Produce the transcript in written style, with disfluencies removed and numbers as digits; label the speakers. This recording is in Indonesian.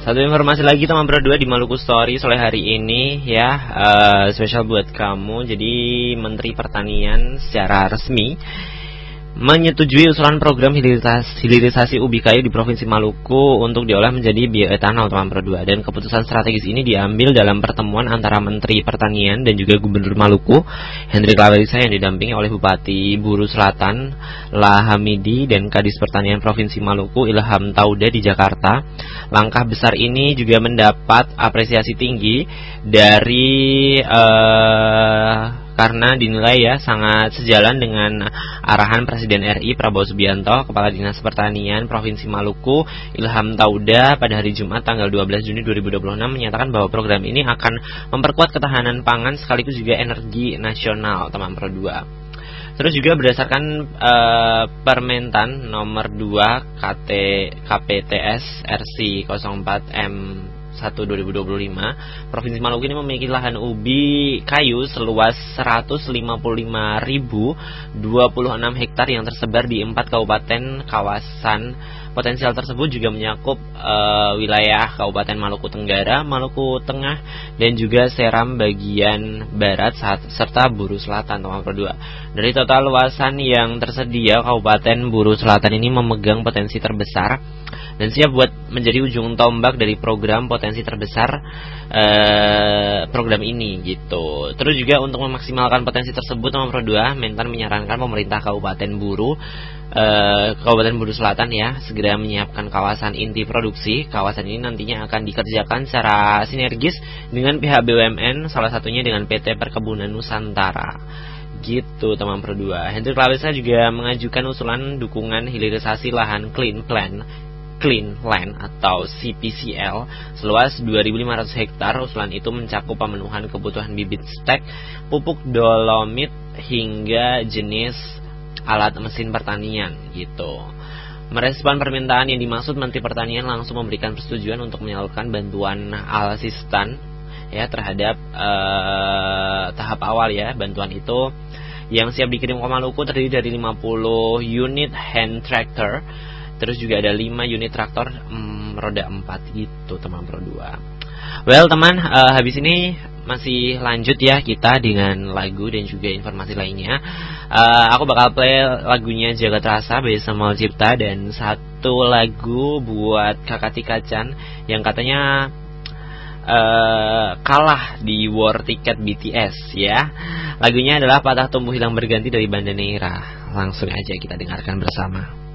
Speaker 1: Satu informasi lagi teman berdua di Maluku Story sore hari ini ya, spesial buat kamu. Jadi Menteri Pertanian secara resmi menyetujui usulan program hilirisasi ubi kayu di Provinsi Maluku untuk diolah menjadi bioetanol teman berdua. Dan keputusan strategis ini diambil dalam pertemuan antara Menteri Pertanian dan juga Gubernur Maluku Hendrik Lawarisa yang didampingi oleh Bupati Buru Selatan Lahamidi dan Kadis Pertanian Provinsi Maluku Ilham Tauda di Jakarta. Langkah besar ini juga mendapat apresiasi tinggi dari karena dinilai ya sangat sejalan dengan arahan Presiden RI Prabowo Subianto. Kepala Dinas Pertanian Provinsi Maluku Ilham Tauda pada hari Jumat tanggal 12 Juni 2026 menyatakan bahwa program ini akan memperkuat ketahanan pangan sekaligus juga energi nasional teman Pro 2. Terus juga berdasarkan Permentan nomor 2 KPTS RC 04M 1/2025, Provinsi Maluku ini memiliki lahan ubi kayu seluas 155.026 hektar yang tersebar di 4 kabupaten kawasan. Potensial tersebut juga menyakup wilayah Kabupaten Maluku Tenggara, Maluku Tengah, dan juga Seram bagian barat serta Buru Selatan teman berdua. Dari total luasan yang tersedia, Kabupaten Buru Selatan ini memegang potensi terbesar dan siap buat menjadi ujung tombak dari program potensi terbesar program ini gitu. Terus juga untuk memaksimalkan potensi tersebut teman Pro 2, Mentan menyarankan pemerintah Kabupaten Buru Selatan ya segera menyiapkan kawasan inti produksi. Kawasan ini nantinya akan dikerjakan secara sinergis dengan pihak BUMN, salah satunya dengan PT Perkebunan Nusantara. Gitu teman Pro 2. Hendrik Lawarisa juga mengajukan usulan dukungan hilirisasi lahan Clean Land atau CPCL seluas 2.500 hektar. Usulan itu mencakup pemenuhan kebutuhan bibit stek, pupuk dolomit hingga jenis alat mesin pertanian gitu. Merespon permintaan yang dimaksud, Menteri Pertanian langsung memberikan persetujuan untuk menyalurkan bantuan al-sistan ya terhadap tahap awal ya. Bantuan itu yang siap dikirim ke Maluku terdiri dari 50 unit hand tractor. Terus juga ada 5 unit traktor roda 4 gitu teman Pro 2. Well teman, habis ini masih lanjut ya kita dengan lagu dan juga informasi lainnya. Aku bakal play lagunya Jagat Rasa by Samuel Cipta dan satu lagu buat Kakak Tikacan yang katanya kalah di war tiket BTS ya. Lagunya adalah Patah Tumbuh Hilang Berganti dari Banda Neira. Langsung aja kita dengarkan bersama.